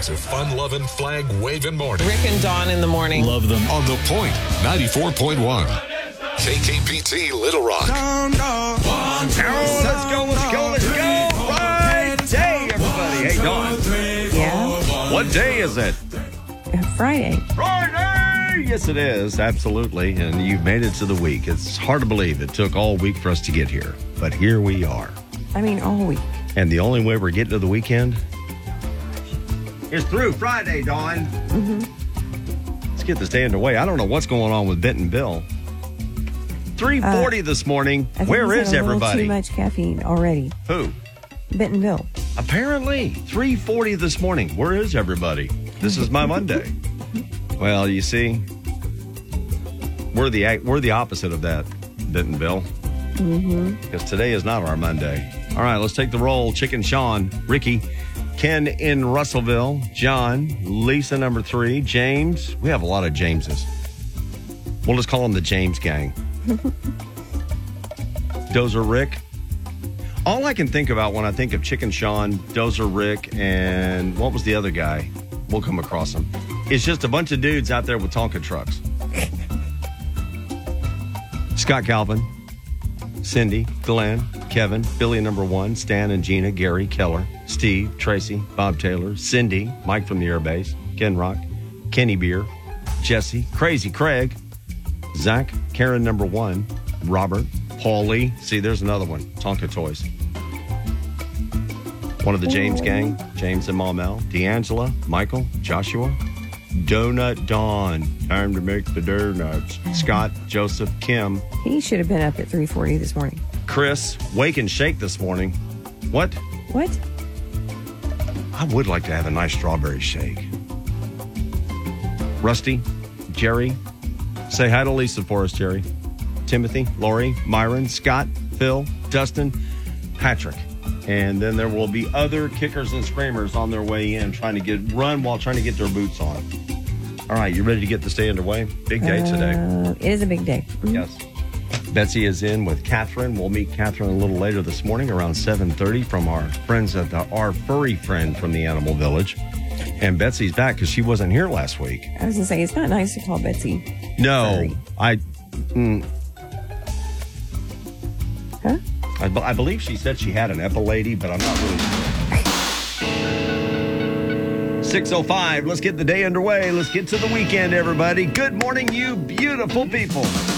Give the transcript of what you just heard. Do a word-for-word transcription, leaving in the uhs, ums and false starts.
It's a fun-loving, flag-waving morning. Rick and Dawn in the morning. Love them. On The Point, ninety-four point one. K K P T Little Rock. Oh, let's go, let's go, let's go. Friday, everybody. Hey, Dawn. Yeah. What day is it? Friday. Friday! Yes, it is. Absolutely. And you've made it to the week. It's hard to believe it took all week for us to get here. But here we are. I mean, all week. And the only way we're getting to the weekend is through Friday, Dawn. Mm-hmm. Let's get this day underway. I don't know what's going on with Benton Bill. three forty uh, this morning. I think Where he's is had a everybody? Too much caffeine already. Who? Bentonville. Apparently, three forty this morning. Where is everybody? This is my Monday. Well, you see, we're the we're the opposite of that, Bentonville. Mm-hmm. Because today is not our Monday. All right, let's take the roll. Chicken Sean, Ricky, Ken in Russellville, John, Lisa number three, James. We have a lot of Jameses. We'll just call them the James gang. Dozer Rick. All I can think about when I think of Chicken Sean, Dozer Rick, and what was the other guy? We'll come across him. It's just a bunch of dudes out there with Tonka trucks. Scott Calvin, Cindy, Glenn, Kevin, Billy number one, Stan and Gina, Gary, Keller, Steve, Tracy, Bob Taylor, Cindy, Mike from the Airbase, Ken Rock, Kenny Beer, Jesse, Crazy Craig, Zach, Karen number one, Robert, Paulie. See, there's another one, Tonka Toys. One of the James gang, James and Mom L, D'Angela, Michael, Joshua, Donut Dawn, time to make the donuts. Scott, Joseph, Kim. He should have been up at three forty this morning. Chris, wake and shake this morning. What? What? I would like to have a nice strawberry shake. Rusty, Jerry. Say hi to Lisa for us, Jerry. Timothy, Lori, Myron, Scott, Phil, Dustin, Patrick. And then there will be other kickers and screamers on their way in trying to get run while trying to get their boots on. All right, you ready to get this day underway? Big day today. Uh, it is a big day. Mm-hmm. Yes. Betsy is in with Catherine. We'll meet Catherine a little later this morning around seven thirty from our friends at the our furry friend from the Animal Village. And Betsy's back because she wasn't here last week. I was going to say, it's not nice to call Betsy No, furry. I... Mm, Huh? I, be- I believe she said she had an epilady, but I'm not really sure. six oh five, let's get the day underway. Let's get to the weekend, everybody. Good morning, you beautiful people.